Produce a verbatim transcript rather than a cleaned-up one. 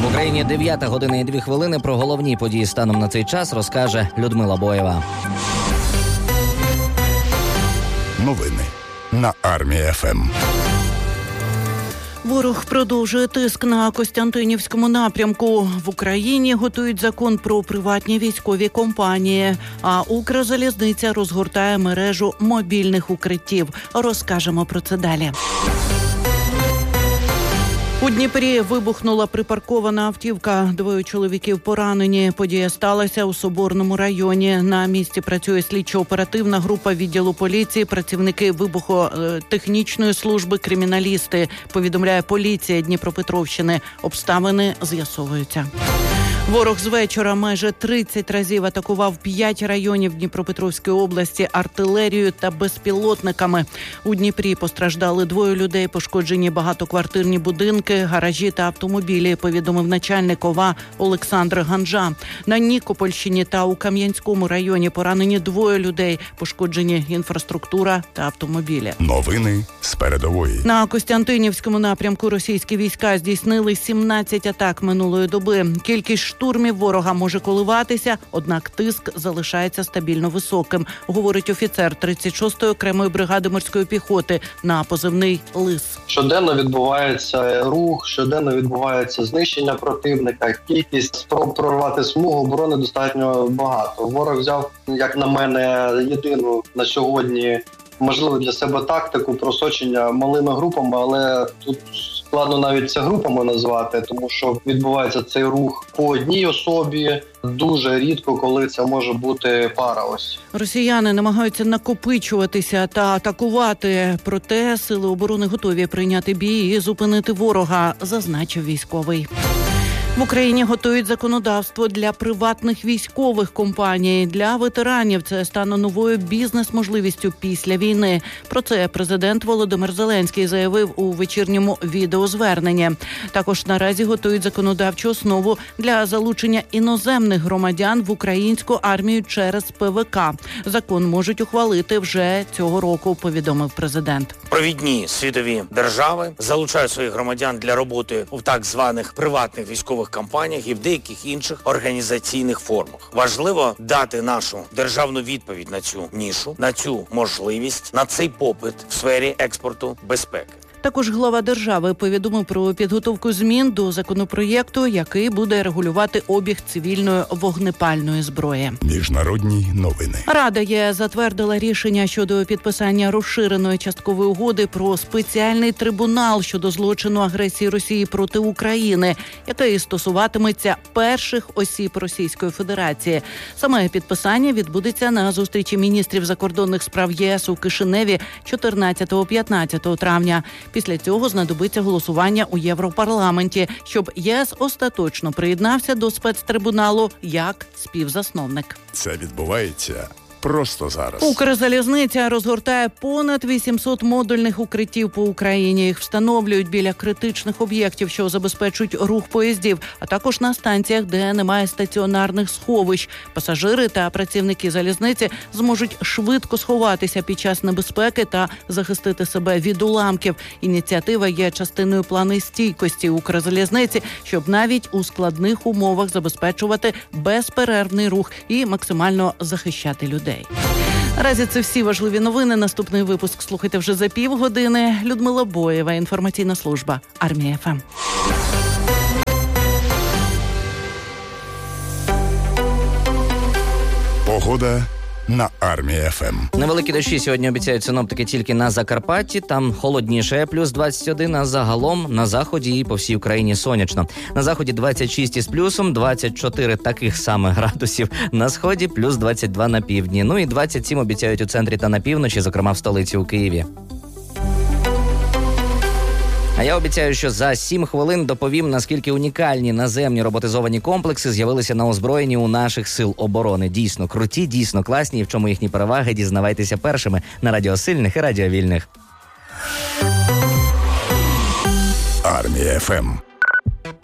Україні дев'ята година і дві хвилини. Про головні події станом на цей час розкаже Людмила Боєва. Новини на Армія.ФМ. Ворог продовжує тиск на Костянтинівському напрямку. В Україні готують закон про приватні військові компанії, а Укрзалізниця розгортає мережу мобільних укриттів. Розкажемо про це далі. У Дніпрі вибухнула припаркована автівка. Двоє чоловіків поранені. Подія сталася у Соборному районі. На місці працює слідчо-оперативна група відділу поліції, працівники вибухотехнічної служби, криміналісти. Повідомляє поліція Дніпропетровщини. Обставини з'ясовуються. Ворог з вечора майже тридцять разів атакував п'ять районів Дніпропетровської області артилерією та безпілотниками. У Дніпрі постраждали двоє людей, пошкоджені багатоквартирні будинки, гаражі та автомобілі, повідомив начальник ОВА Олександр Ганжа. На Нікопольщині та у Кам'янському районі поранені двоє людей, пошкоджені інфраструктура та автомобілі. Новини з передової. На Костянтинівському напрямку російські війська здійснили сімнадцять атак минулої доби. Кількість штурмів ворога може коливатися, однак тиск залишається стабільно високим, говорить офіцер тридцять шостої окремої бригади морської піхоти на позивний «Лис». Щоденно відбувається рух, щоденно відбувається знищення противника. Кількість спроб прорвати смугу оборони достатньо багато. Ворог взяв, як на мене, єдину на сьогодні можливо для себе тактику просочення малими групами, але тут складно навіть це групами назвати, тому що відбувається цей рух по одній особі. Дуже рідко, коли це може бути пара ось. Росіяни намагаються накопичуватися та атакувати, проте сили оборони готові прийняти бій і зупинити ворога, зазначив військовий. В Україні готують законодавство для приватних військових компаній. Для ветеранів це стане новою бізнес-можливістю після війни. Про це президент Володимир Зеленський заявив у вечірньому відеозверненні. Також наразі готують законодавчу основу для залучення іноземних громадян в українську армію через ПВК. Закон можуть ухвалити вже цього року, повідомив президент. Провідні світові держави залучають своїх громадян для роботи у так званих приватних військових компаніях і в деяких інших організаційних формах. Важливо дати нашу державну відповідь на цю нішу, на цю можливість, на цей попит в сфері експорту безпеки. Також глава держави повідомив про підготовку змін до законопроєкту, який буде регулювати обіг цивільної вогнепальної зброї. Міжнародні новини. Рада ЄС затвердила рішення щодо підписання розширеної часткової угоди про спеціальний трибунал щодо злочину агресії Росії проти України, який стосуватиметься перших осіб Російської Федерації. Саме підписання відбудеться на зустрічі міністрів закордонних справ ЄС у Кишиневі чотирнадцятого-п'ятнадцятого травня. Після цього знадобиться голосування у Європарламенті, щоб ЄС остаточно приєднався до спецтрибуналу як співзасновник. Це відбувається просто зараз. Укрзалізниця розгортає понад вісімсот модульних укриттів по Україні. Їх встановлюють біля критичних об'єктів, що забезпечують рух поїздів, а також на станціях, де немає стаціонарних сховищ. Пасажири та працівники залізниці зможуть швидко сховатися під час небезпеки та захистити себе від уламків. Ініціатива є частиною плану стійкості Укрзалізниці, щоб навіть у складних умовах забезпечувати безперервний рух і максимально захищати людей. Наразі це всі важливі новини. Наступний випуск слухайте вже за півгодини. Людмила Боєва, інформаційна служба Армія.ФМ. Погода на Армія.ФМ. Невеликі дощі сьогодні обіцяють синоптики тільки на Закарпатті. Там холодніше, плюс двадцять один, а загалом на заході і по всій Україні сонячно. На заході двадцять шість із плюсом, двадцять чотири таких самих градусів на сході, плюс двадцять два на півдні. Ну і двадцять сім обіцяють у центрі та на півночі, зокрема в столиці у Києві. А я обіцяю, що за сім хвилин доповім, наскільки унікальні наземні роботизовані комплекси з'явилися на озброєнні у наших сил оборони. Дійсно круті, дійсно класні, і в чому їхні переваги, дізнавайтеся першими на Радіо Сильних і Радіо Вільних. Армія.ФМ.